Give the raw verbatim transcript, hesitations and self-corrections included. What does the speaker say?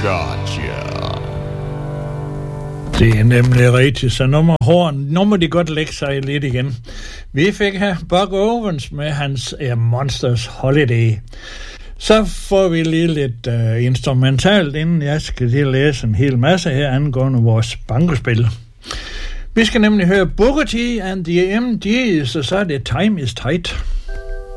Gotcha. Det er nemlig rigtigt, så nu må, horn, nu må de godt lægge sig lidt igen. Vi fik her Buck Owens med hans uh, Monsters Holiday. Så får vi lige lidt uh, instrumentalt, inden jeg skal lige læse en hel masse her angående vores bankospil. Vi skal nemlig høre Booker T and the M Gs, og så er det Time is Tight.